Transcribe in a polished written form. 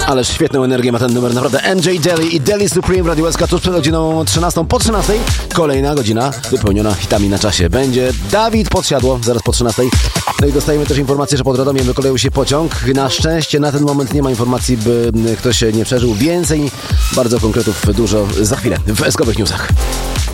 Ależ świetną energię ma ten numer, naprawdę. MJ Daly i Daly Supreme w Radio SK tuż przed godziną 13. Po 13 kolejna godzina wypełniona hitami na czasie. Będzie Dawid Podsiadło, zaraz po 13. No i dostajemy też informację, że pod Radomiem wykoleił się pociąg. Na szczęście na ten moment nie ma informacji, by ktoś nie przeżył. Więcej, bardzo konkretów dużo za chwilę w SK-owych newsach.